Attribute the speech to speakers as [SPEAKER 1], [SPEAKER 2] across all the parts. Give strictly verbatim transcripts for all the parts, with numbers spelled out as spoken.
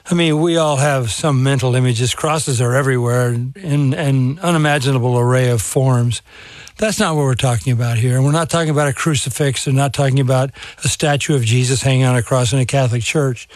[SPEAKER 1] I mean, we all have some mental images. Crosses are everywhere in an unimaginable array of forms. That's not what we're talking about here. And we're not talking about a crucifix. We're not talking about a statue of Jesus hanging on a cross in a Catholic church.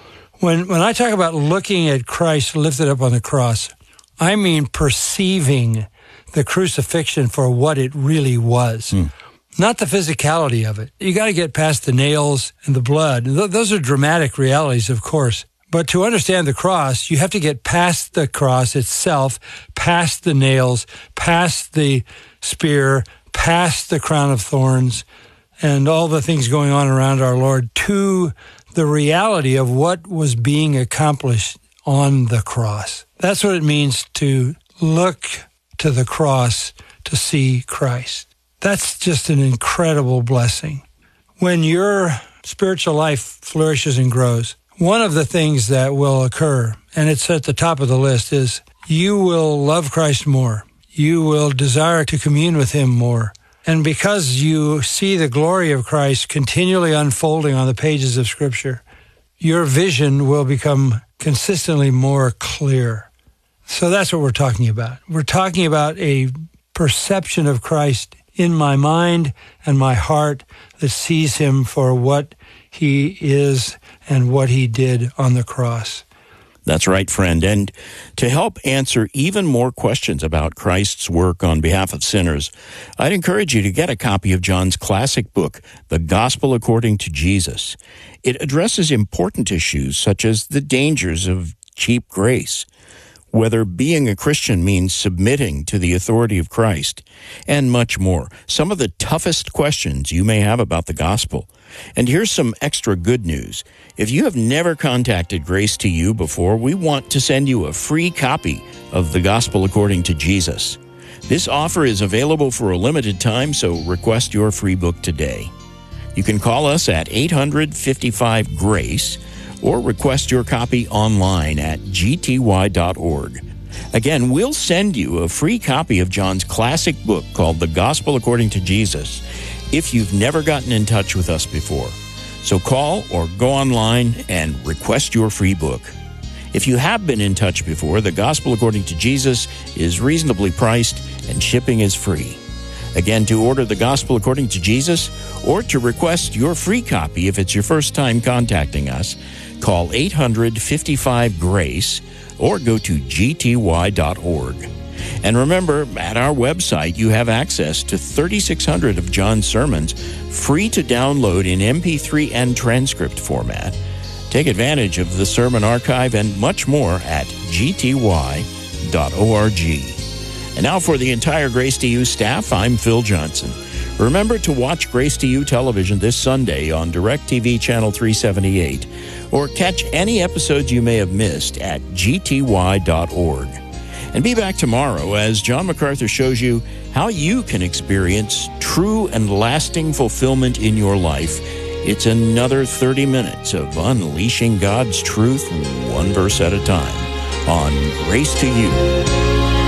[SPEAKER 1] When when I talk about looking at Christ lifted up on the cross, I mean perceiving the crucifixion for what it really was, mm. not the physicality of it. You got to get past the nails and the blood. Th- those are dramatic realities, of course. But to understand the cross, you have to get past the cross itself, past the nails, past the spear, past the crown of thorns, and all the things going on around our Lord, to the reality of what was being accomplished on the cross. That's what it means to look to the cross to see Christ. That's just an incredible blessing. When your spiritual life flourishes and grows, one of the things that will occur, and it's at the top of the list, is you will love Christ more. You will desire to commune with him more. And because you see the glory of Christ continually unfolding on the pages of Scripture, your vision will become consistently more clear. So that's what we're talking about. We're talking about a perception of Christ in my mind and my heart that sees him for what he is and what he did on the cross.
[SPEAKER 2] That's right, friend. And to help answer even more questions about Christ's work on behalf of sinners, I'd encourage you to get a copy of John's classic book, The Gospel According to Jesus. It addresses important issues such as the dangers of cheap grace, whether being a Christian means submitting to the authority of Christ, and much more. Some of the toughest questions you may have about the gospel. And here's some extra good news. If you have never contacted Grace to You before, we want to send you a free copy of The Gospel According to Jesus. This offer is available for a limited time, so request your free book today. You can call us at eight hundred, fifty-five, GRACE or request your copy online at g t y dot org. Again, we'll send you a free copy of John's classic book called The Gospel According to Jesus if you've never gotten in touch with us before. So call or go online and request your free book. If you have been in touch before, The Gospel According to Jesus is reasonably priced and shipping is free. Again, to order The Gospel According to Jesus or to request your free copy if it's your first time contacting us, call eight hundred, fifty-five, GRACE or go to g t y dot org. And remember, at our website, you have access to thirty-six hundred of John's sermons, free to download in M P three and transcript format. Take advantage of the sermon archive and much more at g t y dot org. And now for the entire Grace to You staff, I'm Phil Johnson. Remember to watch Grace to You television this Sunday on DirecTV Channel three seventy-eight, or catch any episodes you may have missed at g t y dot org. And be back tomorrow as John MacArthur shows you how you can experience true and lasting fulfillment in your life. It's another thirty minutes of unleashing God's truth one verse at a time on Grace to You.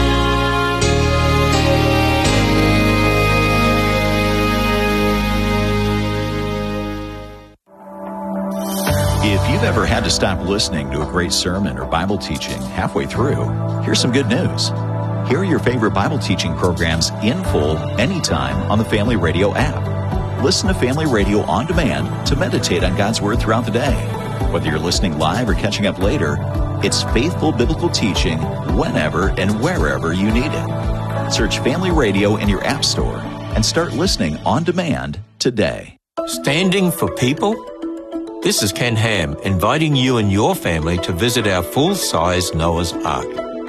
[SPEAKER 3] If you've ever had to stop listening to a great sermon or Bible teaching halfway through, here's some good news. Hear your favorite Bible teaching programs in full anytime on the Family Radio app. Listen to Family Radio on demand to meditate on God's Word throughout the day. Whether you're listening live or catching up later, it's faithful biblical teaching whenever and wherever you need it. Search Family Radio in your app store and start listening on demand today.
[SPEAKER 4] Standing for people? This is Ken Ham, inviting you and your family to visit our full-size Noah's Ark.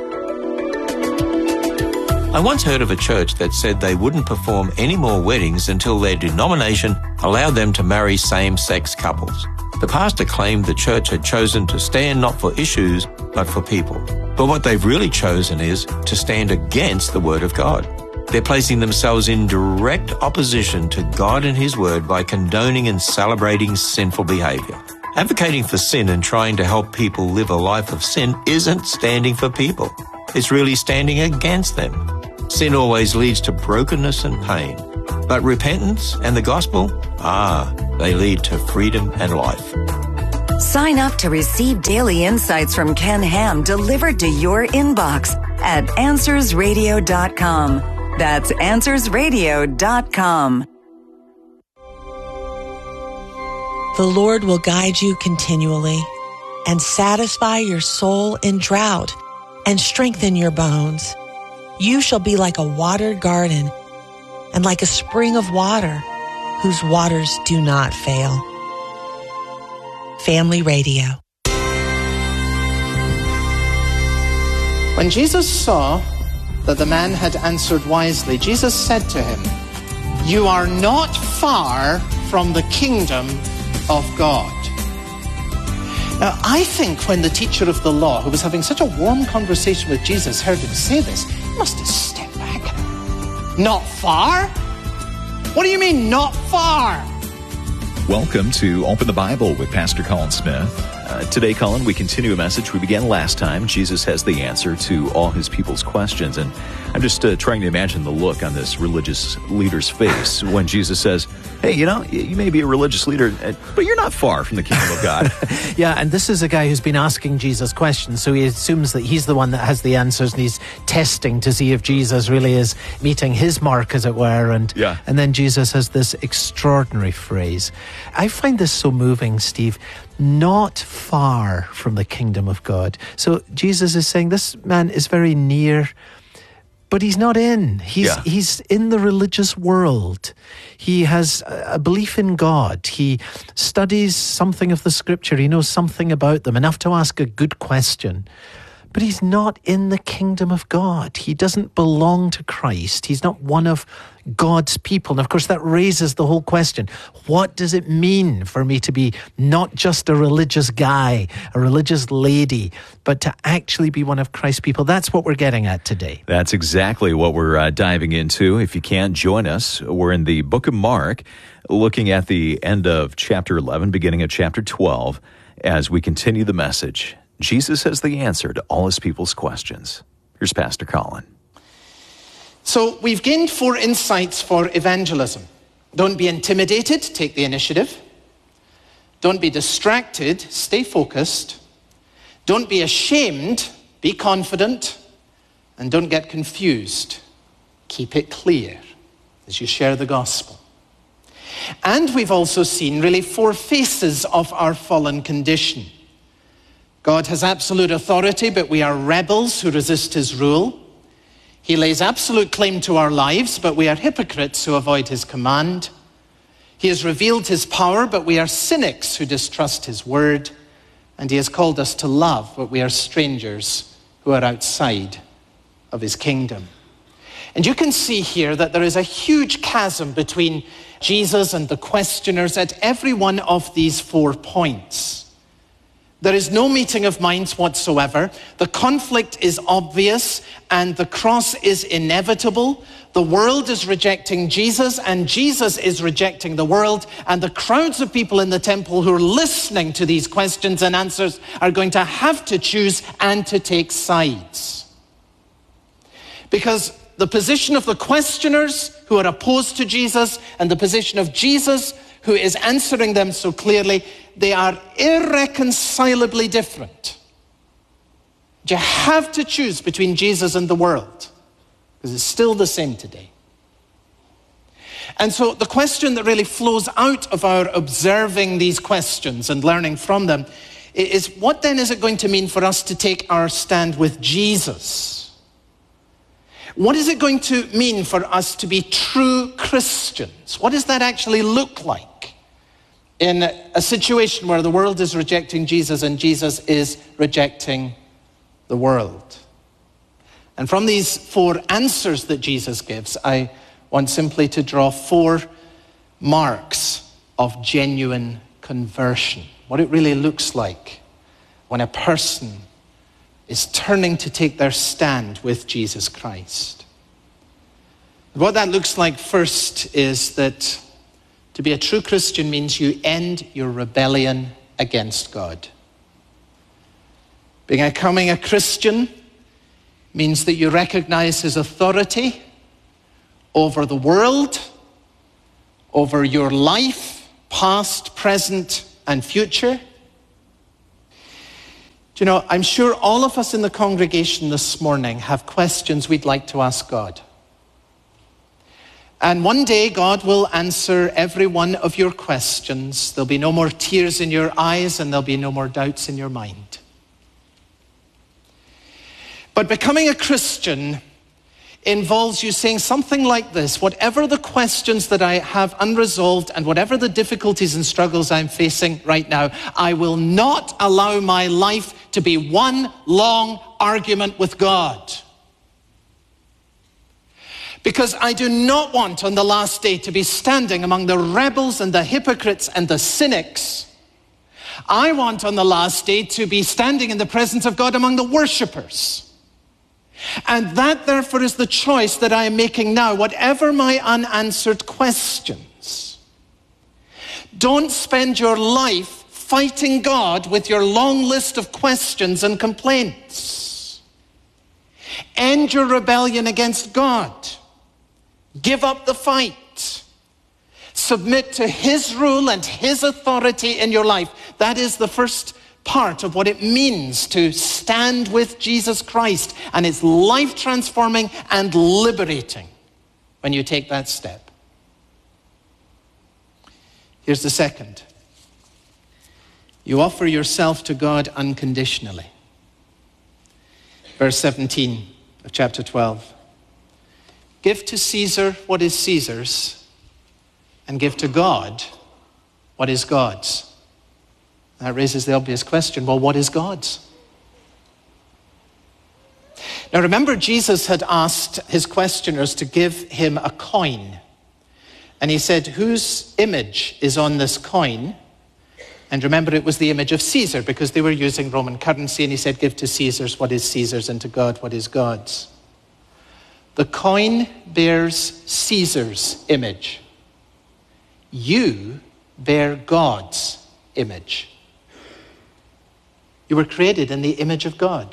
[SPEAKER 4] I once heard of a church that said they wouldn't perform any more weddings until their denomination allowed them to marry same-sex couples. The pastor claimed the church had chosen to stand not for issues, but for people. But what they've really chosen is to stand against the Word of God. They're placing themselves in direct opposition to God and His Word by condoning and celebrating sinful behavior. Advocating for sin and trying to help people live a life of sin isn't standing for people. It's really standing against them. Sin always leads to brokenness and pain. But repentance and the gospel, ah, they lead to freedom and life.
[SPEAKER 5] Sign up to receive daily insights from Ken Ham delivered to your inbox at answers radio dot com. That's answers radio dot com.
[SPEAKER 6] The Lord will guide you continually and satisfy your soul in drought and strengthen your bones. You shall be like a watered garden and like a spring of water whose waters do not fail. Family Radio.
[SPEAKER 7] When Jesus saw that the man had answered wisely, Jesus said to him, "You are not far from the kingdom of God." Now, I think when the teacher of the law, who was having such a warm conversation with Jesus, heard him say this, he must have stepped back. Not far? What do you mean, not far?
[SPEAKER 3] Welcome to Open the Bible with Pastor Colin Smith. Uh, today, Colin, we continue a message we began last time. Jesus has the answer to all his people's questions. And I'm just uh, trying to imagine the look on this religious leader's face when Jesus says, hey, you know, you may be a religious leader, but you're not far from the kingdom of God.
[SPEAKER 7] Yeah, and this is a guy who's been asking Jesus questions, so he assumes that he's the one that has the answers, and he's testing to see if Jesus really is meeting his mark, as it were. And,
[SPEAKER 3] yeah.
[SPEAKER 7] and then Jesus has this extraordinary phrase. I find this so moving, Steve. Not far from the kingdom of God. So Jesus is saying this man is very near, but he's not in. He's
[SPEAKER 3] yeah.
[SPEAKER 7] he's in the religious world. He has a belief in God. He studies something of the scripture. He knows something about them, enough to ask a good question. But he's not in the kingdom of God. He doesn't belong to Christ. He's not one of God's people. And of course, that raises the whole question. What does it mean for me to be not just a religious guy, a religious lady, but to actually be one of Christ's people? That's what we're getting at today.
[SPEAKER 3] That's exactly what we're uh, diving into. If you can, join us. We're in the book of Mark, looking at the end of chapter eleven, beginning of chapter twelve, as we continue the message. Jesus has the answer to all his people's questions. Here's Pastor Colin.
[SPEAKER 7] So we've gained four insights for evangelism. Don't be intimidated, take the initiative. Don't be distracted, stay focused. Don't be ashamed, be confident. And don't get confused, keep it clear as you share the gospel. And we've also seen really four faces of our fallen condition. God has absolute authority, but we are rebels who resist his rule. He lays absolute claim to our lives, but we are hypocrites who avoid his command. He has revealed his power, but we are cynics who distrust his word. And he has called us to love, but we are strangers who are outside of his kingdom. And you can see here that there is a huge chasm between Jesus and the questioners at every one of these four points. There is no meeting of minds whatsoever. The conflict is obvious and the cross is inevitable. The world is rejecting Jesus and Jesus is rejecting the world. And the crowds of people in the temple who are listening to these questions and answers are going to have to choose and to take sides. Because the position of the questioners who are opposed to Jesus and the position of Jesus who is answering them so clearly, they are irreconcilably different. You have to choose between Jesus and the world, because it's still the same today. And so the question that really flows out of our observing these questions and learning from them is, what then is it going to mean for us to take our stand with Jesus? What is it going to mean for us to be true Christians? What does that actually look like in a situation where the world is rejecting Jesus and Jesus is rejecting the world? And from these four answers that Jesus gives, I want simply to draw four marks of genuine conversion. What it really looks like when a person is turning to take their stand with Jesus Christ. What that looks like first is that to be a true Christian means you end your rebellion against God. Becoming a Christian means that you recognize his authority over the world, over your life, past, present, and future. Do you know, I'm sure all of us in the congregation this morning have questions we'd like to ask God. And one day God will answer every one of your questions. There'll be no more tears in your eyes and there'll be no more doubts in your mind. But becoming a Christian involves you saying something like this: whatever the questions that I have unresolved and whatever the difficulties and struggles I'm facing right now, I will not allow my life to be one long argument with God. Because I do not want on the last day to be standing among the rebels and the hypocrites and the cynics. I want on the last day to be standing in the presence of God among the worshipers. And that, therefore, is the choice that I am making now. Whatever my unanswered questions, don't spend your life fighting God with your long list of questions and complaints. End your rebellion against God. Give up the fight. Submit to His rule and His authority in your life. That is the first part of what it means to stand with Jesus Christ, and it's life-transforming and liberating when you take that step. Here's the second. You offer yourself to God unconditionally. Verse seventeen of chapter twelve. Give to Caesar what is Caesar's, and give to God what is God's. That raises the obvious question, well, what is God's? Now remember, Jesus had asked his questioners to give him a coin. And he said, whose image is on this coin? And remember, it was the image of Caesar, because they were using Roman currency. And he said, give to Caesar's what is Caesar's, and to God what is God's. The coin bears Caesar's image. You bear God's image. You were created in the image of God.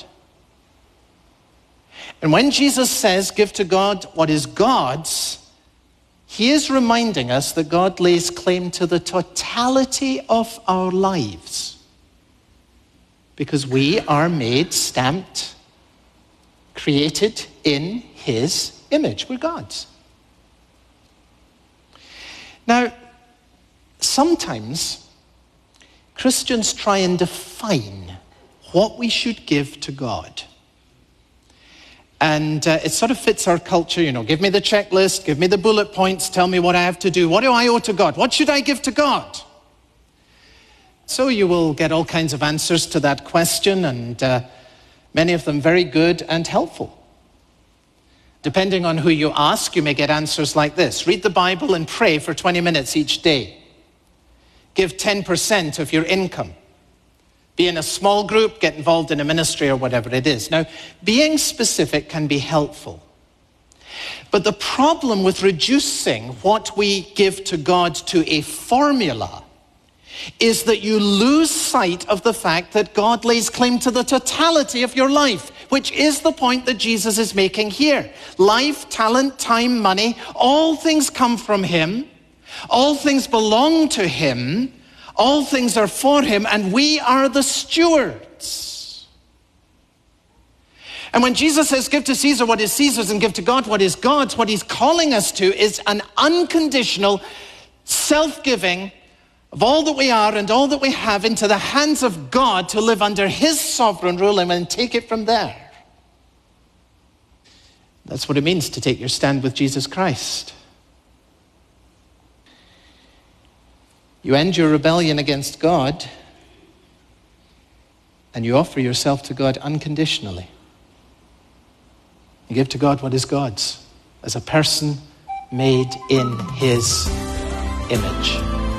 [SPEAKER 7] And when Jesus says, give to God what is God's, he is reminding us that God lays claim to the totality of our lives. Because we are made, stamped, created in His image. We're God's. Now, sometimes Christians try and define what we should give to God. And uh, it sort of fits our culture, you know, give me the checklist, give me the bullet points, tell me what I have to do. What do I owe to God? What should I give to God? So you will get all kinds of answers to that question, and uh, many of them very good and helpful. Depending on who you ask, you may get answers like this. Read the Bible and pray for twenty minutes each day. Give ten percent of your income. Be in a small group, get involved in a ministry or whatever it is. Now, being specific can be helpful. But the problem with reducing what we give to God to a formula is that you lose sight of the fact that God lays claim to the totality of your life, which is the point that Jesus is making here. Life, talent, time, money, all things come from Him. All things belong to Him. All things are for Him, and we are the stewards. And when Jesus says, give to Caesar what is Caesar's and give to God what is God's, what He's calling us to is an unconditional self-giving of all that we are and all that we have into the hands of God to live under His sovereign rule and then take it from there. That's what it means to take your stand with Jesus Christ. You end your rebellion against God, and you offer yourself to God unconditionally. You give to God what is God's, as a person made in His image.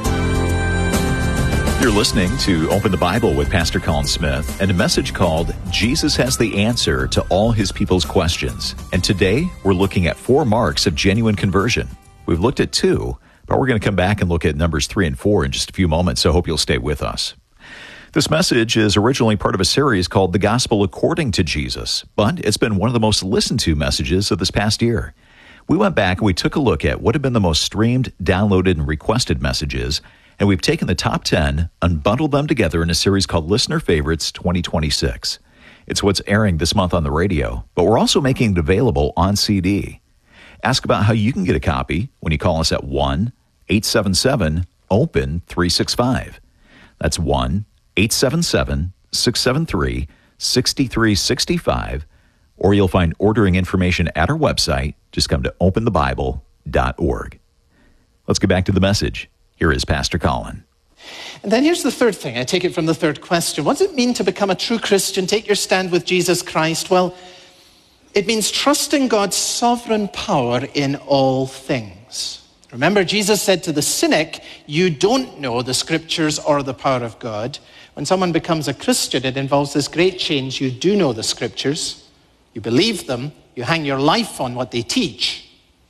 [SPEAKER 3] You're listening to Open the Bible with Pastor Colin Smith and a message called Jesus Has the Answer to All His People's Questions. And today we're looking at four marks of genuine conversion. We've looked at two, but we're going to come back and look at numbers three and four in just a few moments, so I hope you'll stay with us. This message is originally part of a series called The Gospel According to Jesus, but it's been one of the most listened to messages of this past year. We went back and we took a look at what have been the most streamed, downloaded, and requested messages, And we've taken the top ten and bundled them together in a series called Listener Favorites twenty twenty-six. It's what's airing this month on the radio, but we're also making it available on C D. Ask about how you can get a copy when you call us at one eight seven seven open three six five. That's one eight seven seven six seven three six three six five, or you'll find ordering information at our website. Just come to open the bible dot org. Let's get back to the message. Here is Pastor Colin.
[SPEAKER 7] And then here's the third thing. I take it from the third question. What does it mean to become a true Christian? Take your stand with Jesus Christ. Well, it means trusting God's sovereign power in all things. Remember, Jesus said to the cynic, you don't know the scriptures or the power of God. When someone becomes a Christian, it involves this great change. You do know the scriptures. You believe them. You hang your life on what they teach.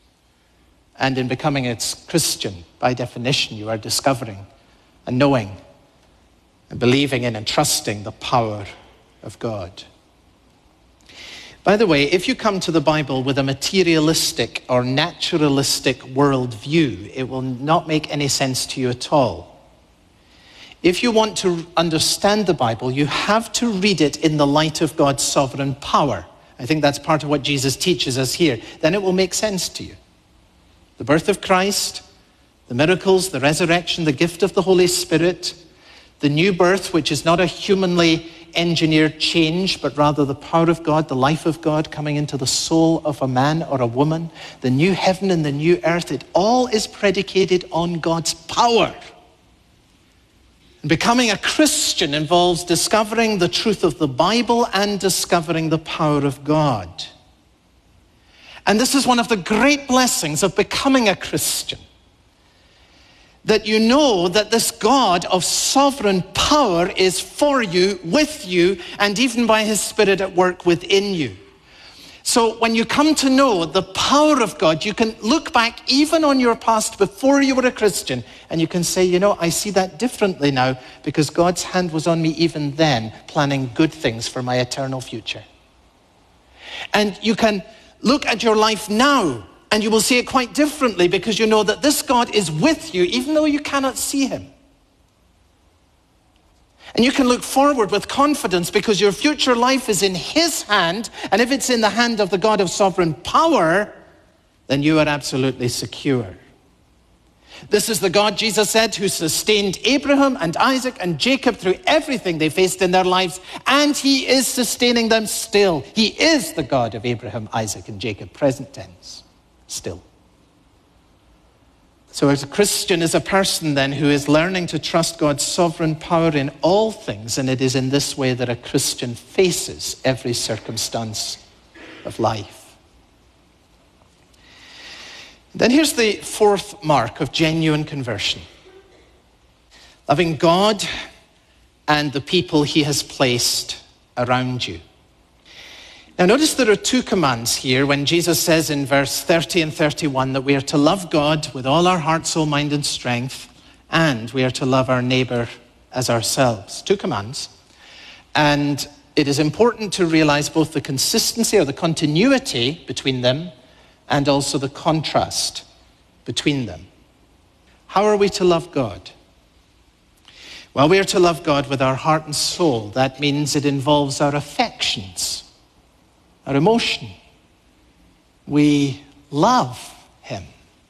[SPEAKER 7] And in becoming a Christian, by definition, you are discovering and knowing and believing in and trusting the power of God. By the way, if you come to the Bible with a materialistic or naturalistic worldview, it will not make any sense to you at all. If you want to understand the Bible, you have to read it in the light of God's sovereign power. I think that's part of what Jesus teaches us here. Then it will make sense to you. The birth of Christ, the miracles, the resurrection, the gift of the Holy Spirit, the new birth, which is not a humanly engineered change, but rather the power of God, the life of God coming into the soul of a man or a woman, the new heaven and the new earth, it all is predicated on God's power. And becoming a Christian involves discovering the truth of the Bible and discovering the power of God. And this is one of the great blessings of becoming a Christian. That you know that this God of sovereign power is for you, with you, and even by his Spirit at work within you. So when you come to know the power of God, you can look back even on your past before you were a Christian, and you can say, you know, I see that differently now because God's hand was on me even then, planning good things for my eternal future. And you can look at your life now, and you will see it quite differently because you know that this God is with you, even though you cannot see him. And you can look forward with confidence because your future life is in his hand, and if it's in the hand of the God of sovereign power, then you are absolutely secure. This is the God, Jesus said, who sustained Abraham and Isaac and Jacob through everything they faced in their lives, and he is sustaining them still. He is the God of Abraham, Isaac, and Jacob, present tense, still. So as a Christian is a person then who is learning to trust God's sovereign power in all things, and it is in this way that a Christian faces every circumstance of life. Then here's the fourth mark of genuine conversion. Loving God and the people he has placed around you. Now notice there are two commands here when Jesus says in verse thirty and thirty-one that we are to love God with all our heart, soul, mind, and strength, and we are to love our neighbor as ourselves. Two commands. And it is important to realize both the consistency or the continuity between them and also the contrast between them. How are we to love God? Well, we are to love God with our heart and soul. That means it involves our affections, our emotion. We love him.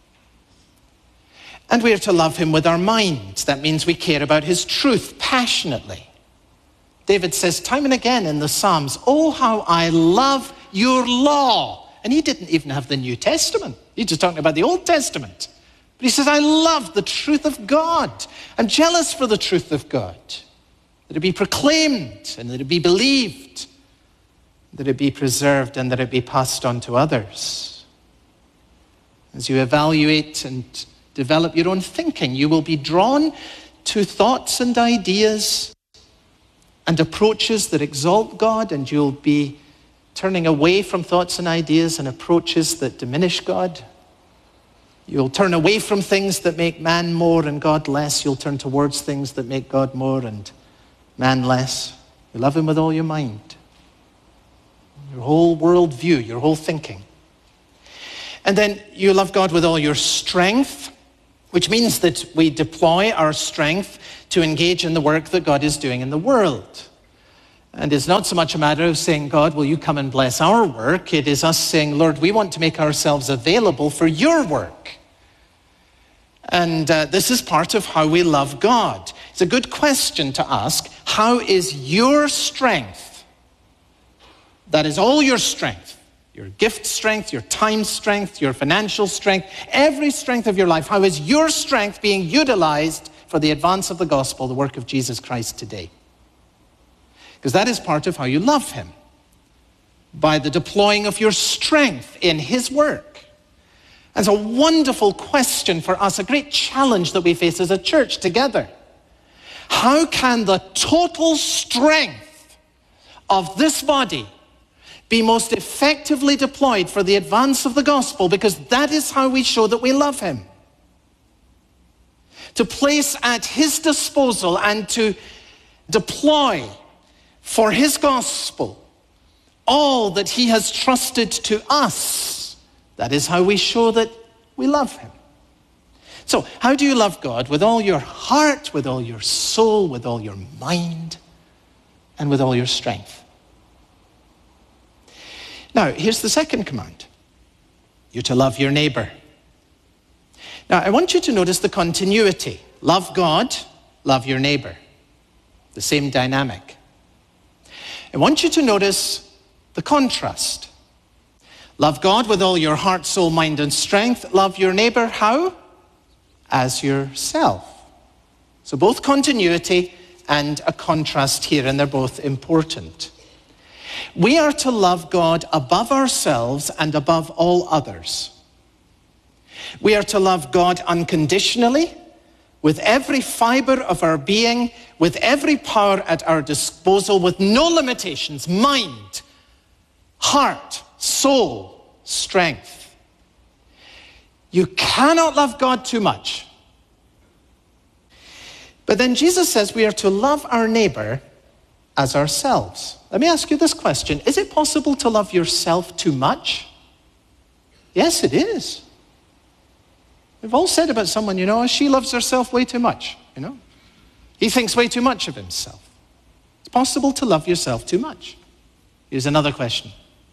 [SPEAKER 7] And we are to love him with our minds. That means we care about his truth passionately. David says time and again in the Psalms, oh, how I love your law. And he didn't even have the New Testament. He's just talking about the Old Testament. But he says, I love the truth of God. I'm jealous for the truth of God. That it be proclaimed and that it be believed, that it be preserved and that it be passed on to others. As you evaluate and develop your own thinking, you will be drawn to thoughts and ideas and approaches that exalt God, and you'll be turning away from thoughts and ideas and approaches that diminish God. You'll turn away from things that make man more and God less. You'll turn towards things that make God more and man less. You love him with all your mind, your whole world view, your whole thinking. And then you love God with all your strength. which means that we deploy our strength to engage in the work that God is doing in the world. And it's not so much a matter of saying, God, will you come and bless our work? It is us saying, Lord, we want to make ourselves available for your work. And uh, this is part of how we love God. It's a good question to ask. How is your strength, that is all your strength, your gift strength, your time strength, your financial strength, every strength of your life, how is your strength being utilized for the advance of the gospel, the work of Jesus Christ today? Because that is part of how you love him, by the deploying of your strength in his work. And it's a wonderful question for us, a great challenge that we face as a church together. How can the total strength of this body be most effectively deployed for the advance of the gospel? Because that is how we show that we love him. To place at his disposal and to deploy for his gospel all that he has trusted to us. That is how we show that we love him. So, how do you love God? With all your heart, with all your soul, with all your mind, and with all your strength. Now, here's the second command. You're to love your neighbor. Now, I want you to notice the continuity. Love God, love your neighbor. The same dynamic. I want you to notice the contrast. Love God with all your heart, soul, mind, and strength. Love your neighbor, how? As yourself. So both continuity and a contrast here, and they're both important. We are to love God above ourselves and above all others. We are to love God unconditionally, with every fiber of our being, with every power at our disposal, with no limitations, mind, heart, soul, strength. You cannot love God too much. But then Jesus says we are to love our neighbor as ourselves. Let me ask you this question. Is it possible to love yourself too much? Yes, it is. We've all said about someone, you know, she loves herself way too much, you know. He thinks way too much of himself. It's possible to love yourself too much. Here's another question.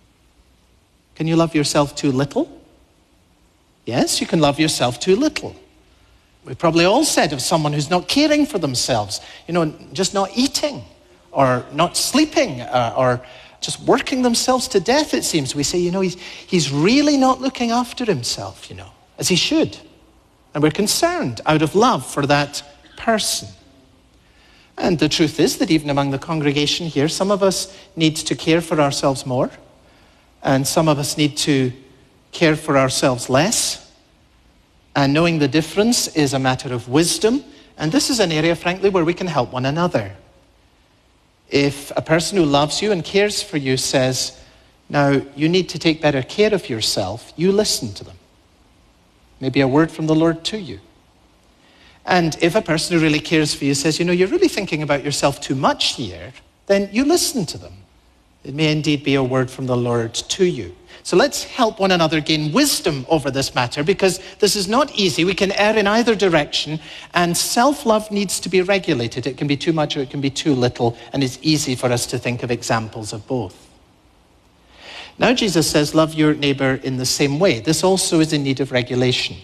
[SPEAKER 7] Can you love yourself too little? Yes, you can love yourself too little. We've probably all said of someone who's not caring for themselves, you know, just not eating or not sleeping uh, or just working themselves to death, it seems. We say, you know, he's, he's really not looking after himself, you know, as he should. And we're concerned out of love for that person. And the truth is that even among the congregation here, some of us need to care for ourselves more. And some of us need to care for ourselves less. And knowing the difference is a matter of wisdom. And this is an area, frankly, where we can help one another. If a person who loves you and cares for you says, now, you need to take better care of yourself, you listen to them. Maybe a word from the Lord to you. And if a person who really cares for you says, you know, you're really thinking about yourself too much here, then you listen to them. It may indeed be a word from the Lord to you. So let's help one another gain wisdom over this matter, because this is not easy. We can err in either direction, and self-love needs to be regulated. It can be too much or it can be too little, and it's easy for us to think of examples of both. Now Jesus says, love your neighbor in the same way. This also is in need of regulation.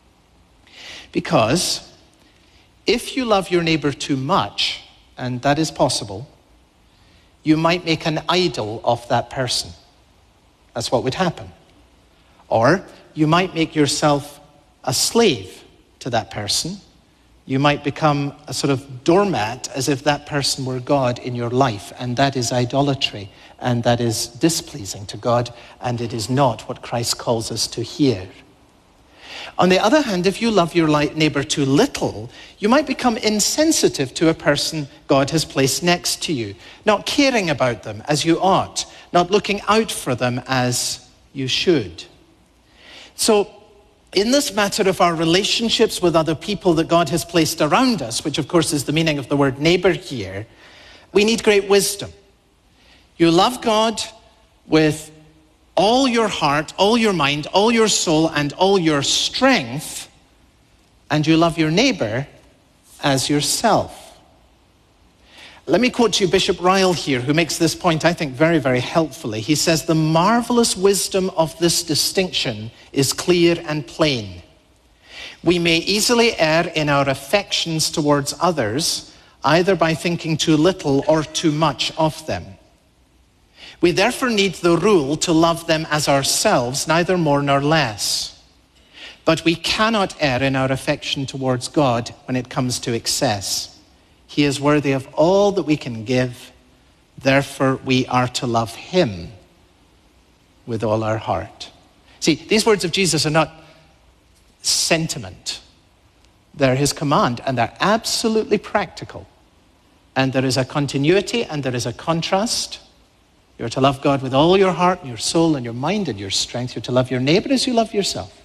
[SPEAKER 7] Because if you love your neighbor too much, and that is possible, you might make an idol of that person. That's what would happen. Or you might make yourself a slave to that person. You might become a sort of doormat, as if that person were God in your life, and that is idolatry, and that is displeasing to God, and it is not what Christ calls us to hear. On the other hand, if you love your neighbor too little, you might become insensitive to a person God has placed next to you, not caring about them as you ought, not looking out for them as you should. So, in this matter of our relationships with other people that God has placed around us, which of course is the meaning of the word neighbor here, we need great wisdom. You love God with all your heart, all your mind, all your soul, and all your strength, and you love your neighbor as yourself. Let me quote you Bishop Ryle here, who makes this point, I think, very, very helpfully. He says, the marvelous wisdom of this distinction is clear and plain. We may easily err in our affections towards others, either by thinking too little or too much of them. We therefore need the rule to love them as ourselves, neither more nor less. But we cannot err in our affection towards God when it comes to excess. He is worthy of all that we can give. Therefore, we are to love him with all our heart. See, these words of Jesus are not sentiment. They're his command, and they're absolutely practical. And there is a continuity and there is a contrast. You're to love God with all your heart and your soul and your mind and your strength. You're to love your neighbor as you love yourself.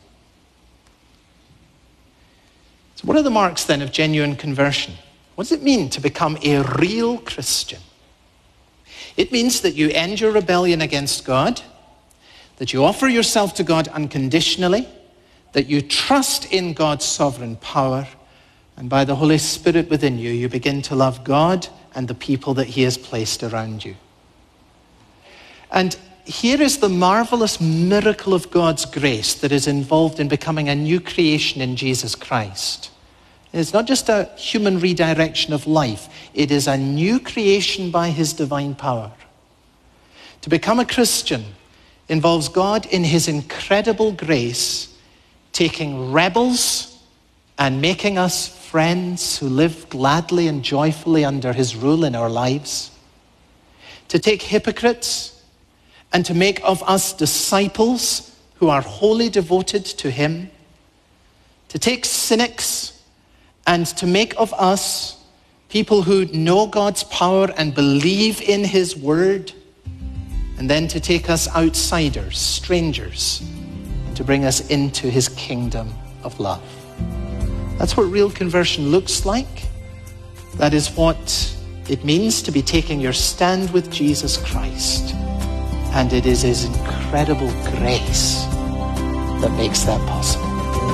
[SPEAKER 7] So what are the marks then of genuine conversion? What does it mean to become a real Christian? It means that you end your rebellion against God, that you offer yourself to God unconditionally, that you trust in God's sovereign power, and by the Holy Spirit within you, you begin to love God and the people that he has placed around you. And here is the marvelous miracle of God's grace that is involved in becoming a new creation in Jesus Christ. It's not just a human redirection of life. It is a new creation by his divine power. To become a Christian involves God in his incredible grace taking rebels and making us friends who live gladly and joyfully under his rule in our lives. To take hypocrites and to make of us disciples who are wholly devoted to him. To take cynics and to make of us people who know God's power and believe in his word, and then to take us outsiders, strangers, and to bring us into his kingdom of love. That's what real conversion looks like. That is what it means to be taking your stand with Jesus Christ. And it is his incredible grace that makes that possible.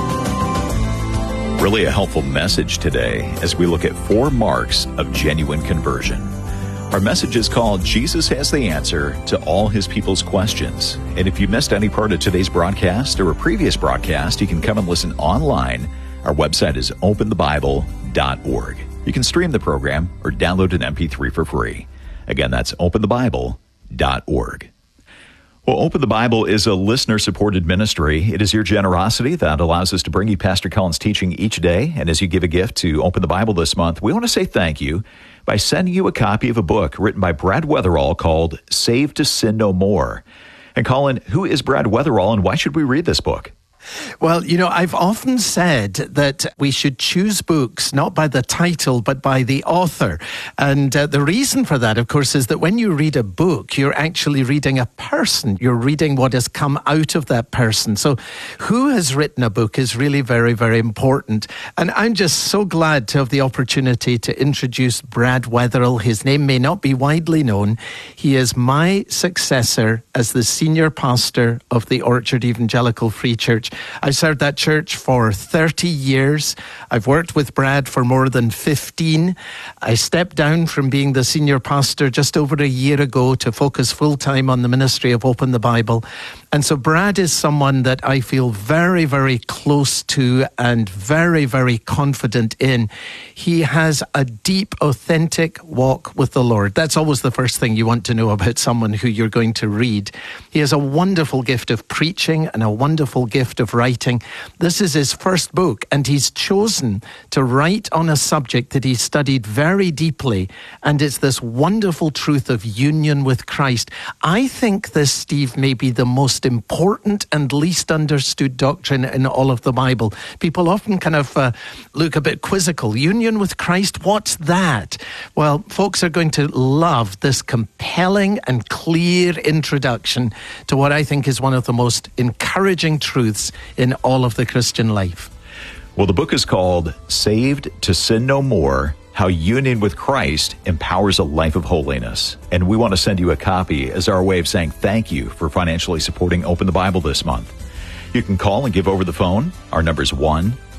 [SPEAKER 3] Really a helpful message today as we look at four marks of genuine conversion. Our message is called Jesus Has the Answer to All His People's Questions. And if you missed any part of today's broadcast or a previous broadcast, you can come and listen online. Our website is open the bible dot org. You can stream the program or download an M P three for free. Again, that's open the bible dot org. Well, Open the Bible is a listener-supported ministry. It is your generosity that allows us to bring you Pastor Cullen's teaching each day. And as you give a gift to Open the Bible this month, we want to say thank you by sending you a copy of a book written by Brad Weatherall called Saved to Sin No More. And Colin, who is Brad Weatherall and why should we read this book?
[SPEAKER 8] Well, you know, I've often said that we should choose books not by the title, but by the author. And uh, the reason for that, of course, is that when you read a book, you're actually reading a person. You're reading what has come out of that person. So who has written a book is really very, very important. And I'm just so glad to have the opportunity to introduce Brad Weatherall. His name may not be widely known. He is my successor as the senior pastor of the Orchard Evangelical Free Church. I've served that church for thirty years. I've worked with Brad for more than fifteen. I stepped down from being the senior pastor just over a year ago to focus full-time on the ministry of Open the Bible. And so Brad is someone that I feel very, very close to and very, very confident in. He has a deep, authentic walk with the Lord. That's always the first thing you want to know about someone who you're going to read. He has a wonderful gift of preaching and a wonderful gift of writing. This is his first book, and he's chosen to write on a subject that he studied very deeply, and it's this wonderful truth of union with Christ. I think this, Steve, may be the most important and least understood doctrine in all of the Bible. People often kind of uh, look a bit quizzical. Union with Christ, what's that? Well, folks are going to love this compelling and clear introduction to what I think is one of the most encouraging truths in all of the Christian life.
[SPEAKER 3] Well, the book is called Saved to Sin No More, How Union with Christ Empowers a Life of Holiness. And we want to send you a copy as our way of saying thank you for financially supporting Open the Bible this month. You can call and give over the phone. Our number is one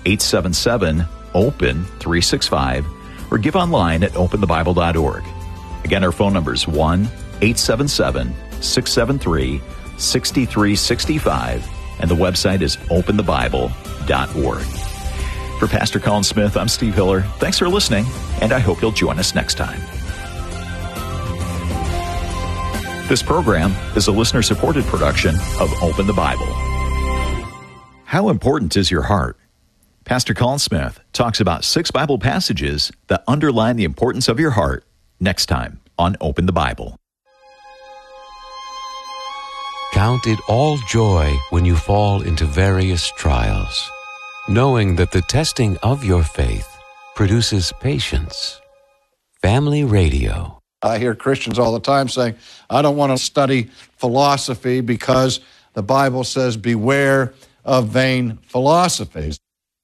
[SPEAKER 3] eight seven seven, open three six five, or give online at open the bible dot org. Again, our phone number is one eight seven seven, six seven three, six three six five, and the website is open the bible dot org. For Pastor Colin Smith, I'm Steve Hiller. Thanks for listening, and I hope you'll join us next time. This program is a listener-supported production of Open the Bible. How important is your heart? Pastor Colin Smith talks about six Bible passages that underline the importance of your heart next time on Open the Bible.
[SPEAKER 9] Count it all joy when you fall into various trials, knowing that the testing of your faith produces patience. Family Radio.
[SPEAKER 10] I hear Christians all the time saying, I don't want to study philosophy because the Bible says, beware of vain philosophies.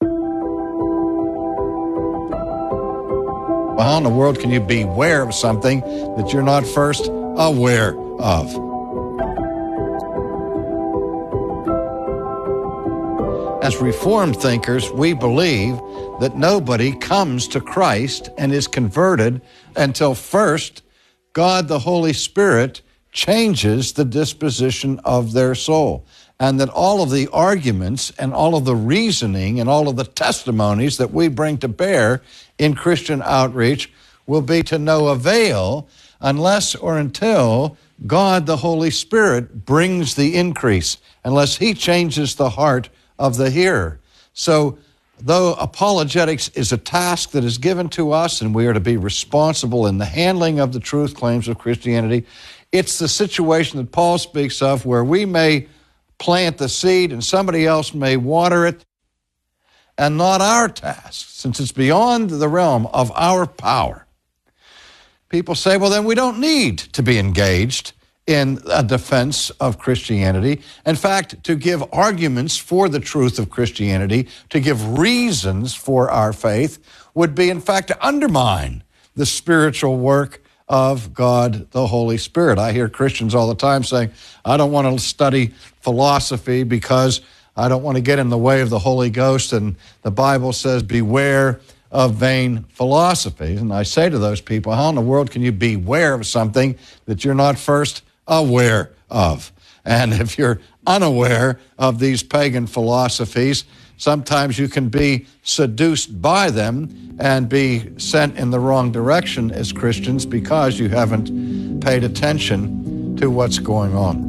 [SPEAKER 10] Well, how in the world can you beware of something that you're not first aware of? As Reformed thinkers, we believe that nobody comes to Christ and is converted until first God the Holy Spirit changes the disposition of their soul, and that all of the arguments and all of the reasoning and all of the testimonies that we bring to bear in Christian outreach will be to no avail unless or until God the Holy Spirit brings the increase, unless He changes the heart of the hearer. So, though apologetics is a task that is given to us and we are to be responsible in the handling of the truth claims of Christianity, it's the situation that Paul speaks of where we may plant the seed and somebody else may water it, and not our task, since it's beyond the realm of our power. People say, well, then we don't need to be engaged in a defense of Christianity. In fact, to give arguments for the truth of Christianity, to give reasons for our faith, would be, in fact, to undermine the spiritual work of God the Holy Spirit. I hear Christians all the time saying, I don't want to study philosophy because I don't want to get in the way of the Holy Ghost, and the Bible says, beware of vain philosophies. And I say to those people, how in the world can you beware of something that you're not first aware of? And if you're unaware of these pagan philosophies, sometimes you can be seduced by them and be sent in the wrong direction as Christians because you haven't paid attention to what's going on.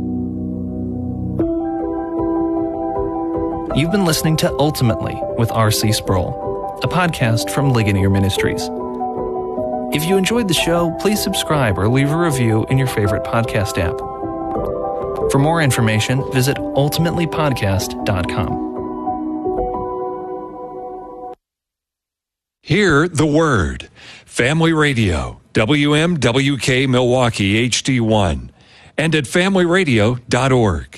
[SPEAKER 11] You've been listening to Ultimately with R C Sproul, a podcast from Ligonier Ministries. If you enjoyed the show, please subscribe or leave a review in your favorite podcast app. For more information, visit ultimately podcast dot com.
[SPEAKER 12] Hear the Word. Family Radio, W M W K Milwaukee H D one, and at family radio dot org.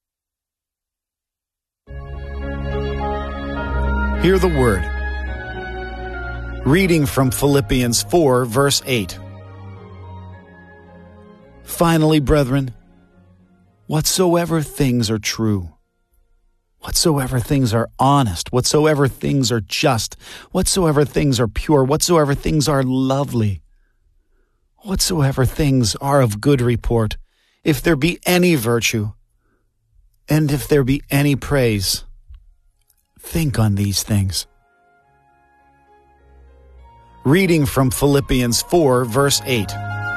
[SPEAKER 13] Hear the Word. Reading from Philippians four, verse eight. Finally, brethren, whatsoever things are true, whatsoever things are honest, whatsoever things are just, whatsoever things are pure, whatsoever things are lovely, whatsoever things are of good report, if there be any virtue, and if there be any praise, think on these things. Reading from Philippians four, verse eight.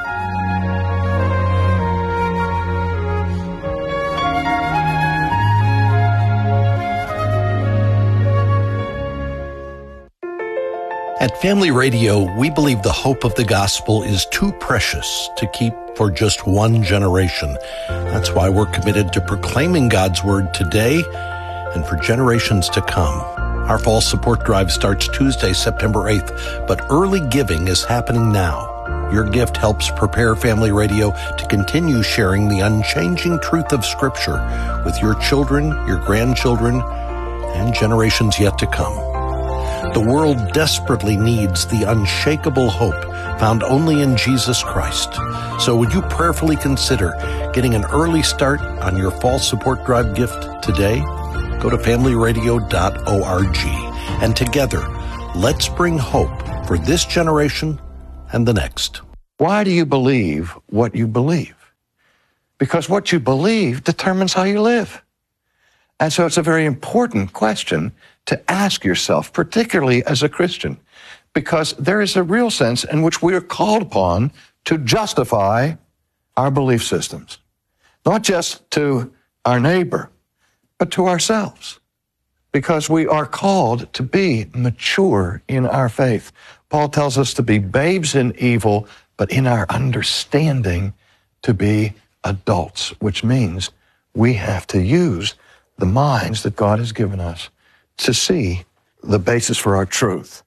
[SPEAKER 14] At Family Radio, we believe the hope of the gospel is too precious to keep for just one generation. That's why we're committed to proclaiming God's word today and for generations to come. Our fall support drive starts Tuesday, September eighth, but early giving is happening now. Your gift helps prepare Family Radio to continue sharing the unchanging truth of Scripture with your children, your grandchildren, and generations yet to come. The world desperately needs the unshakable hope found only in Jesus Christ. So would you prayerfully consider getting an early start on your fall support drive gift today? Go to family radio dot org. And together, let's bring hope for this generation and the next.
[SPEAKER 10] Why do you believe what you believe? Because what you believe determines how you live. And so it's a very important question to ask yourself, particularly as a Christian, because there is a real sense in which we are called upon to justify our belief systems, not just to our neighbor, but to ourselves, because we are called to be mature in our faith. Paul tells us to be babes in evil, but in our understanding to be adults, which means we have to use the minds that God has given us to see the basis for our truth.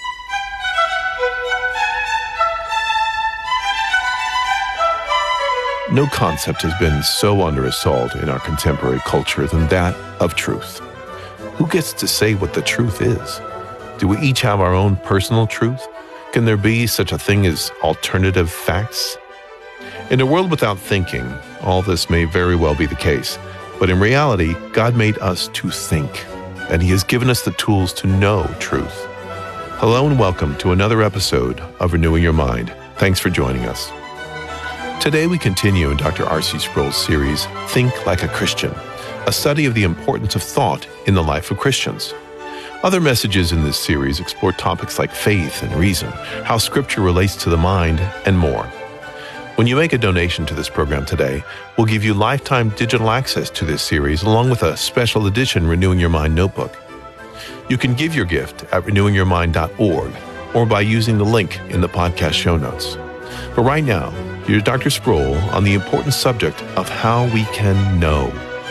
[SPEAKER 15] No concept has been so under assault in our contemporary culture than that of truth. Who gets to say what the truth is? Do we each have our own personal truth? Can there be such a thing as alternative facts? In a world without thinking, all this may very well be the case. But in reality, God made us to think, and He has given us the tools to know truth. Hello and welcome to another episode of Renewing Your Mind. Thanks for joining us. Today we continue in Doctor R C Sproul's series, Think Like a Christian, a study of the importance of thought in the life of Christians. Other messages in this series explore topics like faith and reason, how Scripture relates to the mind, and more. When you make a donation to this program today, we'll give you lifetime digital access to this series along with a special edition Renewing Your Mind notebook. You can give your gift at renewing your mind dot org or by using the link in the podcast show notes. But right now, here's Doctor Sproul on the important subject of how we can know.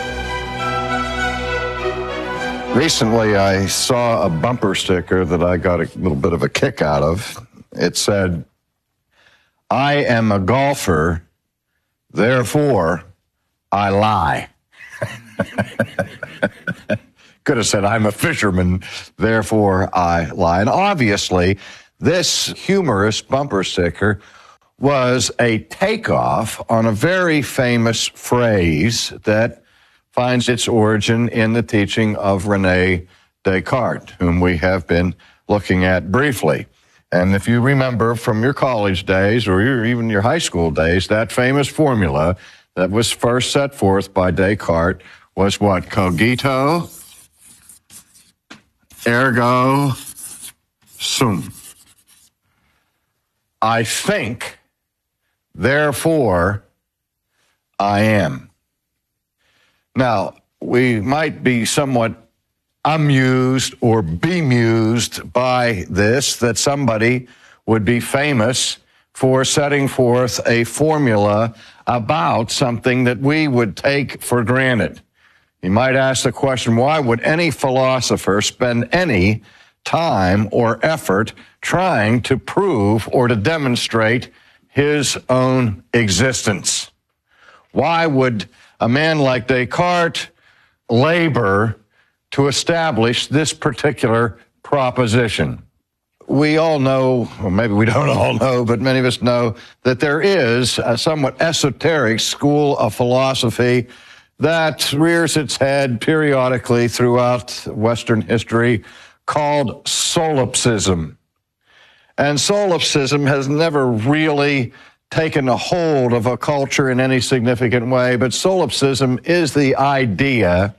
[SPEAKER 10] Recently, I saw a bumper sticker that I got a little bit of a kick out of. It said, "I am a golfer, therefore I lie." Could have said, "I'm a fisherman, therefore I lie." And obviously, this humorous bumper sticker was a takeoff on a very famous phrase that finds its origin in the teaching of René Descartes, whom we have been looking at briefly. And if you remember from your college days or your, even your high school days, that famous formula that was first set forth by Descartes was what? Cogito, ergo sum. I think, therefore I am. Now, we might be somewhat amused or bemused by this, that somebody would be famous for setting forth a formula about something that we would take for granted. You might ask the question, why would any philosopher spend any time or effort trying to prove or to demonstrate his own existence? Why would a man like Descartes labor to establish this particular proposition? We all know, or maybe we don't all know, but many of us know that there is a somewhat esoteric school of philosophy that rears its head periodically throughout Western history called solipsism. And solipsism has never really taken a hold of a culture in any significant way, but solipsism is the idea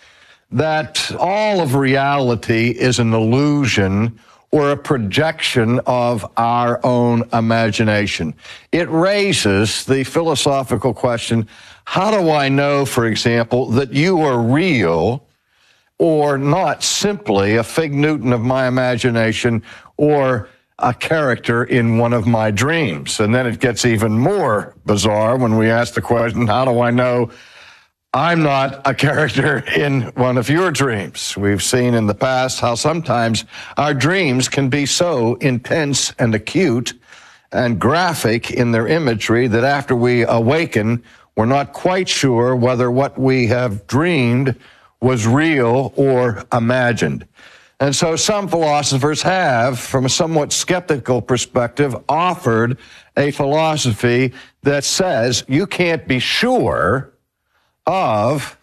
[SPEAKER 10] that all of reality is an illusion or a projection of our own imagination. It raises the philosophical question, how do I know, for example, that you are real or not simply a fig Newton of my imagination or a character in one of my dreams? And then it gets even more bizarre when we ask the question, how do I know I'm not a character in one of your dreams? We've seen in the past how sometimes our dreams can be so intense and acute and graphic in their imagery that after we awaken, we're not quite sure whether what we have dreamed was real or imagined. And so some philosophers have, from a somewhat skeptical perspective, offered a philosophy that says you can't be sure of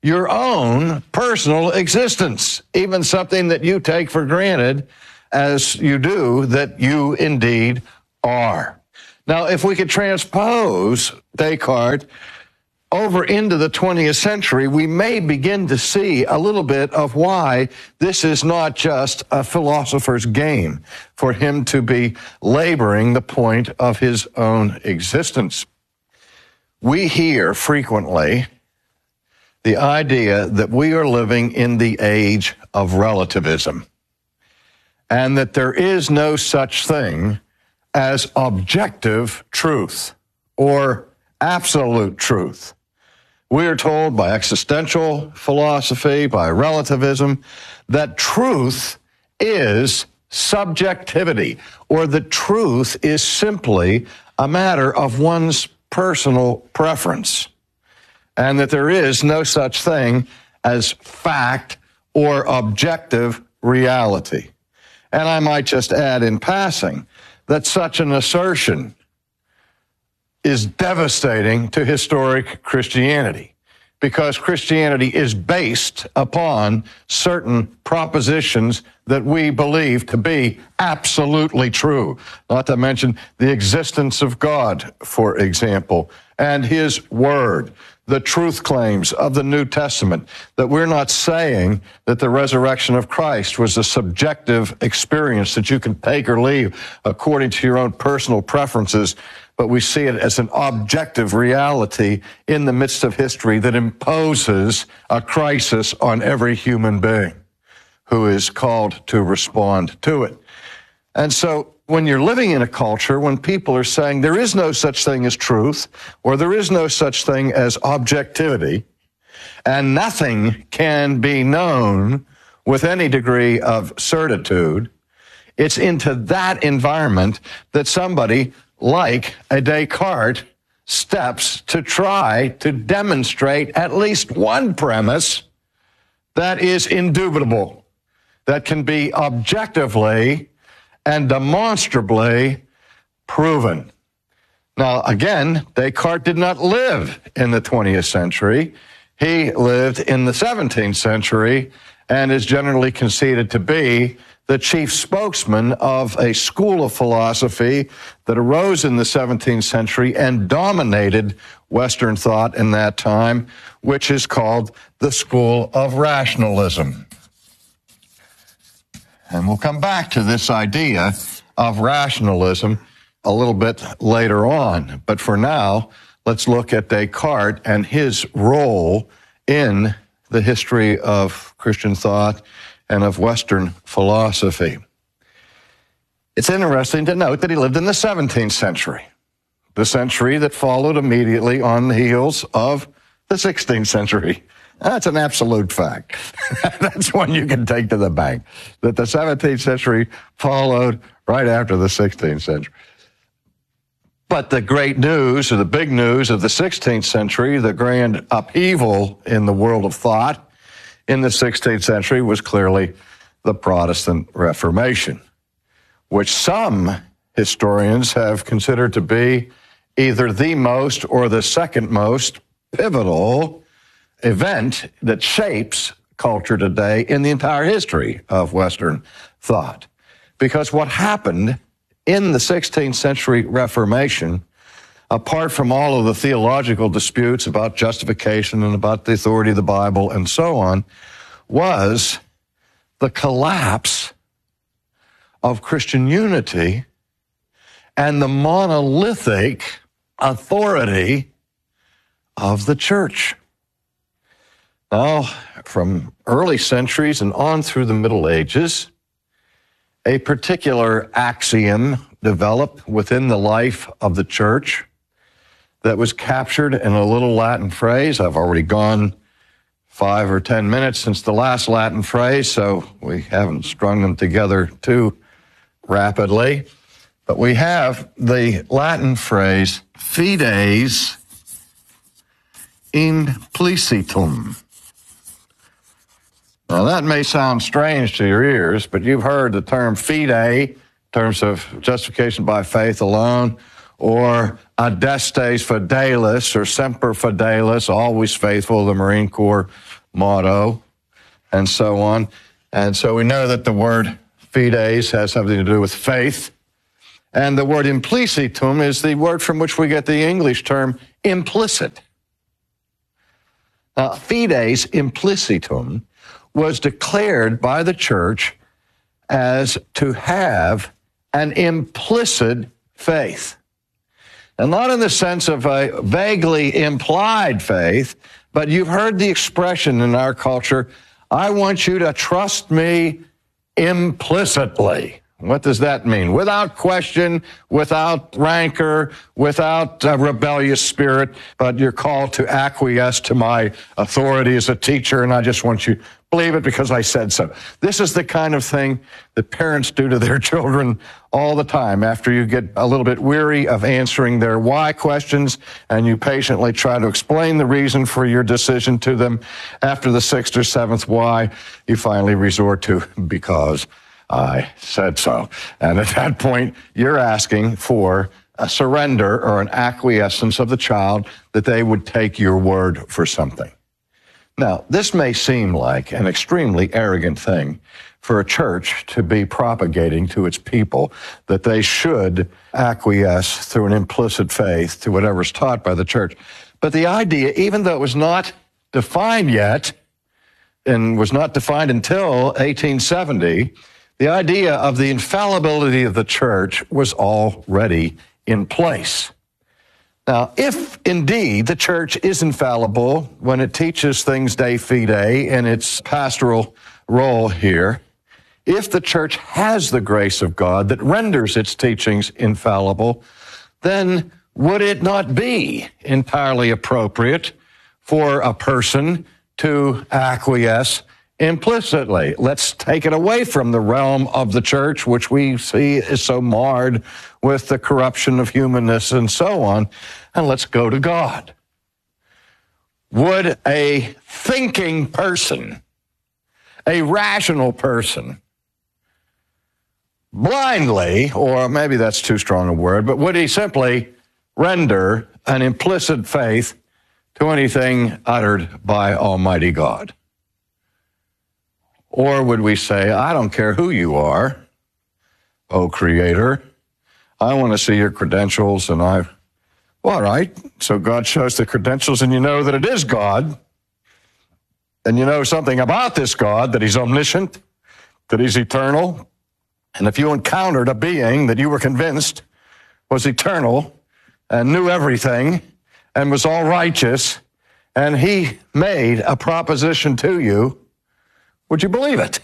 [SPEAKER 10] your own personal existence, even something that you take for granted as you do that you indeed are. Now, if we could transpose Descartes over into the twentieth century, we may begin to see a little bit of why this is not just a philosopher's game for him to be laboring the point of his own existence. We hear frequently the idea that we are living in the age of relativism and that there is no such thing as objective truth or absolute truth. We are told by existential philosophy, by relativism, that truth is subjectivity, or that truth is simply a matter of one's personal preference, and that there is no such thing as fact or objective reality. And I might just add in passing that such an assertion is devastating to historic Christianity, because Christianity is based upon certain propositions that we believe to be absolutely true, not to mention the existence of God, for example, and his word, the truth claims of the New Testament, that we're not saying that the resurrection of Christ was a subjective experience that you can take or leave according to your own personal preferences, but we see it as an objective reality in the midst of history that imposes a crisis on every human being who is called to respond to it. And so when you're living in a culture, when people are saying there is no such thing as truth, or there is no such thing as objectivity, and nothing can be known with any degree of certitude, it's into that environment that somebody like a Descartes steps to try to demonstrate at least one premise that is indubitable, that can be objectively and demonstrably proven. Now, again, Descartes did not live in the twentieth century. He lived in the seventeenth century and is generally conceded to be the chief spokesman of a school of philosophy that arose in the seventeenth century and dominated Western thought in that time, which is called the school of rationalism. And we'll come back to this idea of rationalism a little bit later on. But for now, let's look at Descartes and his role in the history of Christian thought and of Western philosophy. It's interesting to note that he lived in the seventeenth century, the century that followed immediately on the heels of the sixteenth century. That's an absolute fact. That's one you can take to the bank, that the seventeenth century followed right after the sixteenth century. But the great news, or the big news of the sixteenth century, the grand upheaval in the world of thought in the sixteenth century, was clearly the Protestant Reformation, which some historians have considered to be either the most or the second most pivotal event that shapes culture today in the entire history of Western thought. Because what happened in the sixteenth century Reformation, apart from all of the theological disputes about justification and about the authority of the Bible and so on, was the collapse of Christian unity and the monolithic authority of the church. Now, from early centuries and on through the Middle Ages, a particular axiom developed within the life of the church that was captured in a little Latin phrase. I've already gone five or ten minutes since the last Latin phrase, so we haven't strung them together too rapidly. But we have the Latin phrase, fides implicitum. Now, that may sound strange to your ears, but you've heard the term fide in terms of justification by faith alone, or Adestes Fidelis, or Semper Fidelis, always faithful, the Marine Corps motto, and so on. And so we know that the word fides has something to do with faith. And the word implicitum is the word from which we get the English term implicit. Now, fides implicitum was declared by the church as to have an implicit faith. And not in the sense of a vaguely implied faith, but you've heard the expression in our culture, I want you to trust me implicitly. What does that mean? Without question, without rancor, without a rebellious spirit, but you're called to acquiesce to my authority as a teacher, and I just want you to believe it because I said so. This is the kind of thing that parents do to their children all the time after you get a little bit weary of answering their why questions, and you patiently try to explain the reason for your decision to them. After the sixth or seventh why, you finally resort to because I said so. And at that point, you're asking for a surrender or an acquiescence of the child that they would take your word for something. Now, this may seem like an extremely arrogant thing for a church to be propagating to its people, that they should acquiesce through an implicit faith to whatever's taught by the church. But the idea, even though it was not defined yet, and was not defined until eighteen seventy, the idea of the infallibility of the church was already in place. Now, if indeed the church is infallible when it teaches things de fide in its pastoral role here, if the church has the grace of God that renders its teachings infallible, then would it not be entirely appropriate for a person to acquiesce implicitly? Let's take it away from the realm of the church, which we see is so marred with the corruption of humanness and so on, and let's go to God. Would a thinking person, a rational person, blindly, or maybe that's too strong a word, but would he simply render an implicit faith to anything uttered by Almighty God? Or would we say, I don't care who you are, O Creator, I want to see your credentials, and I, well, all right, so God shows the credentials, and you know that it is God, and you know something about this God, that he's omniscient, that he's eternal, and if you encountered a being that you were convinced was eternal and knew everything and was all righteous, and he made a proposition to you, would you believe it?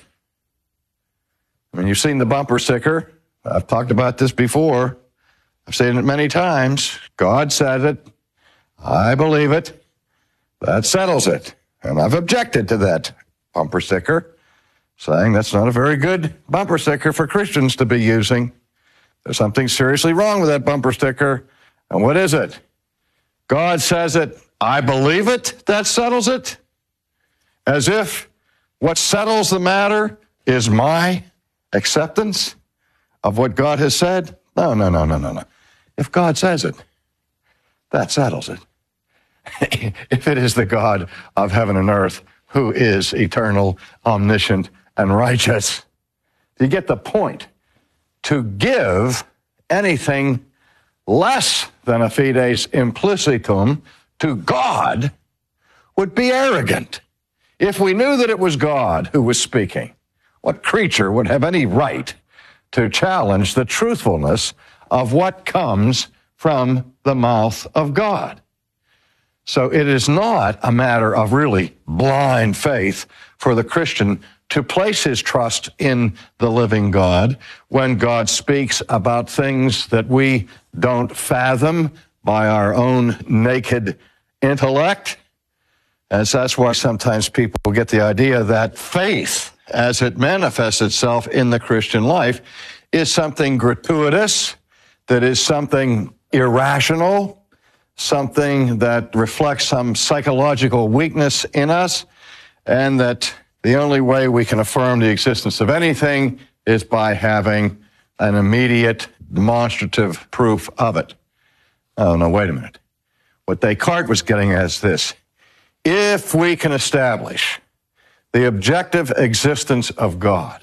[SPEAKER 10] I mean, you've seen the bumper sticker. I've talked about this before. I've seen it many times. God said it. I believe it. That settles it. And I've objected to that bumper sticker, saying that's not a very good bumper sticker for Christians to be using. There's something seriously wrong with that bumper sticker. And what is it? God says it. I believe it. That settles it. As if what settles the matter is my acceptance of what God has said? No, no, no, no, no, no. If God says it, that settles it. If it is the God of heaven and earth who is eternal, omniscient, and righteous, you get the point. To give anything less than a fides implicitum to God would be arrogant. If we knew that it was God who was speaking, what creature would have any right to challenge the truthfulness of what comes from the mouth of God? So it is not a matter of really blind faith for the Christian to place his trust in the living God when God speaks about things that we don't fathom by our own naked intellect. And so that's why sometimes people get the idea that faith, as it manifests itself in the Christian life, is something gratuitous, that is something irrational, something that reflects some psychological weakness in us, and that the only way we can affirm the existence of anything is by having an immediate demonstrative proof of it. Oh, no, wait a minute. What Descartes was getting at is this. If we can establish the objective existence of God,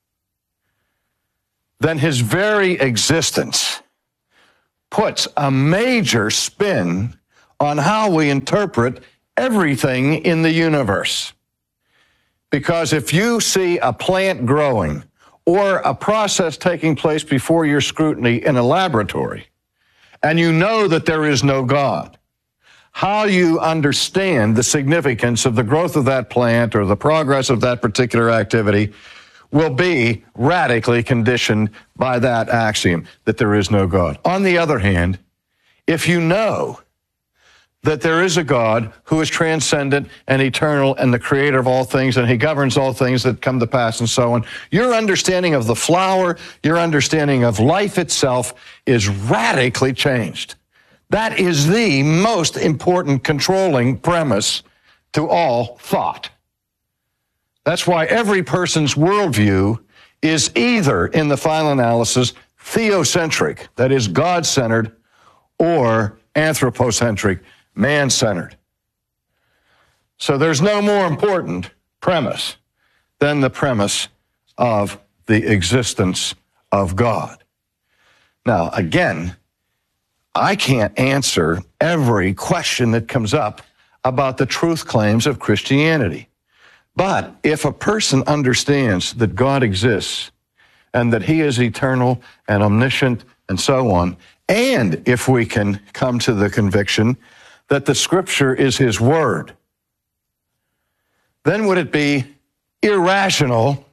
[SPEAKER 10] then his very existence puts a major spin on how we interpret everything in the universe. Because if you see a plant growing or a process taking place before your scrutiny in a laboratory, and you know that there is no God, how you understand the significance of the growth of that plant or the progress of that particular activity will be radically conditioned by that axiom that there is no God. On the other hand, if you know that there is a God who is transcendent and eternal and the creator of all things, and he governs all things that come to pass and so on, your understanding of the flower, your understanding of life itself is radically changed. That is the most important controlling premise to all thought. That's why every person's worldview is either, in the final analysis, theocentric, that is God-centered, or anthropocentric, man-centered. So there's no more important premise than the premise of the existence of God. Now, again, I can't answer every question that comes up about the truth claims of Christianity. But if a person understands that God exists and that he is eternal and omniscient and so on, and if we can come to the conviction that the Scripture is his word, then would it be irrational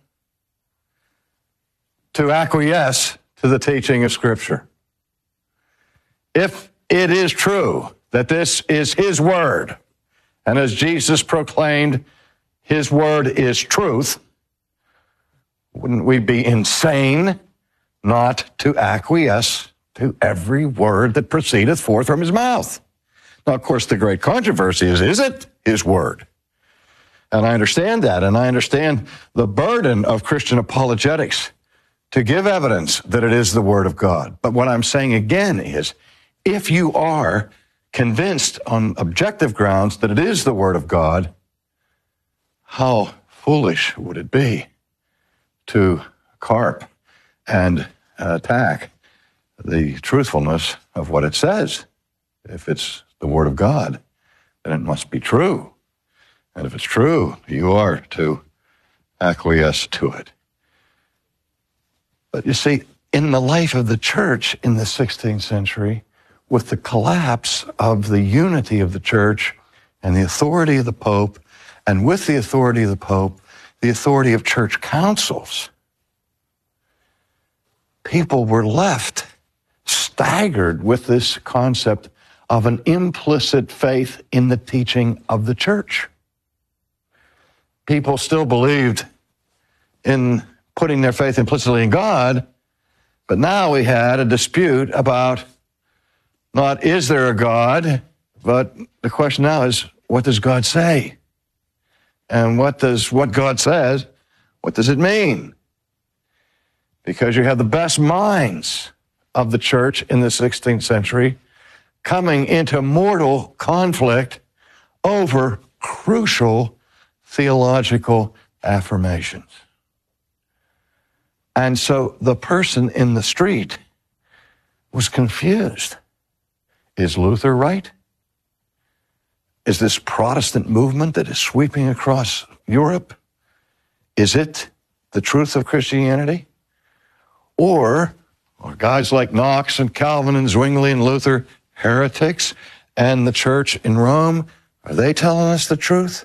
[SPEAKER 10] to acquiesce to the teaching of Scripture? If it is true that this is his word, and as Jesus proclaimed, his word is truth, wouldn't we be insane not to acquiesce to every word that proceedeth forth from his mouth? Now, of course, the great controversy is, is it his word? And I understand that, and I understand the burden of Christian apologetics to give evidence that it is the word of God. But what I'm saying again is, if you are convinced on objective grounds that it is the word of God, how foolish would it be to carp and attack the truthfulness of what it says? If it's the word of God, then it must be true. And if it's true, you are to acquiesce to it. But you see, in the life of the church in the sixteenth century, with the collapse of the unity of the church and the authority of the Pope, and with the authority of the Pope, the authority of church councils, people were left staggered with this concept of an implicit faith in the teaching of the church. People still believed in putting their faith implicitly in God, but now we had a dispute about not is there a God, but the question now is, what does God say? And what does what God says, what does it mean? Because you have the best minds of the church in the sixteenth century coming into mortal conflict over crucial theological affirmations. And so the person in the street was confused. Is Luther right? Is this Protestant movement that is sweeping across Europe, is it the truth of Christianity? Or are guys like Knox and Calvin and Zwingli and Luther heretics, and the church in Rome, are they telling us the truth?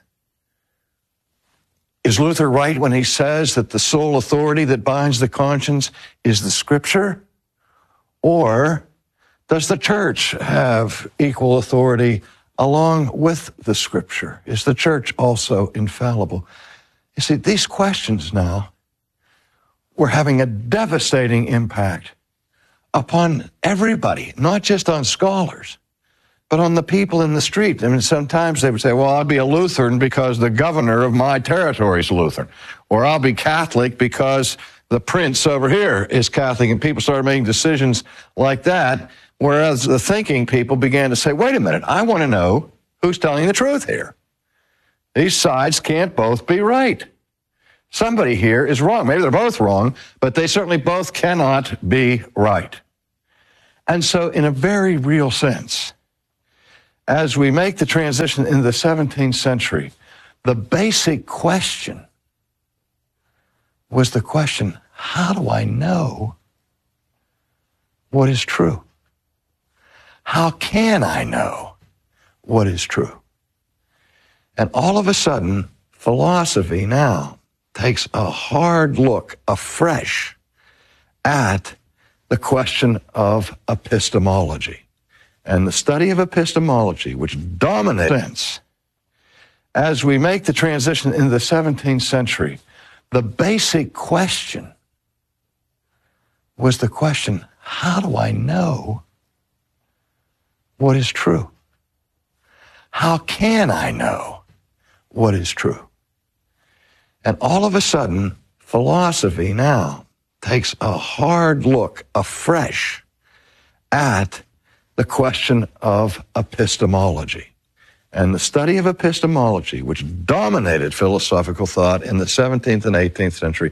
[SPEAKER 10] Is Luther right when he says that the sole authority that binds the conscience is the Scripture? Or does the church have equal authority along with the Scripture? Is the church also infallible? You see, these questions now were having a devastating impact upon everybody, not just on scholars, but on the people in the street. I mean, sometimes they would say, well, I'll be a Lutheran because the governor of my territory is Lutheran, or I'll be Catholic because the prince over here is Catholic, and people started making decisions like that Whereas the thinking people began to say, wait a minute, I want to know who's telling the truth here. These sides can't both be right. Somebody here is wrong. Maybe they're both wrong, but they certainly both cannot be right. And so in a very real sense, as we make the transition into the seventeenth century, the basic question was the question, how do I know what is true? How can I know what is true? And all of a sudden, philosophy now takes a hard look afresh at the question of epistemology. And the study of epistemology, which dominates as we make the transition into the seventeenth century, the basic question was the question, how do I know what is true? How can I know what is true? And all of a sudden, philosophy now takes a hard look afresh at the question of epistemology. And the study of epistemology, which dominated philosophical thought in the seventeenth and eighteenth century,